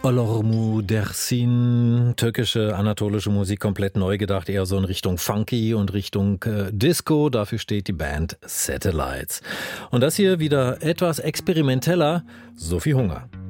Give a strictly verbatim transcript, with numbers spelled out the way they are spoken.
Olur mu dersin, türkische, anatolische Musik komplett neu gedacht, eher so in Richtung Funky und Richtung äh, Disco. Dafür steht die Band Satellites. Und das hier wieder etwas experimenteller, Sophie Hunger.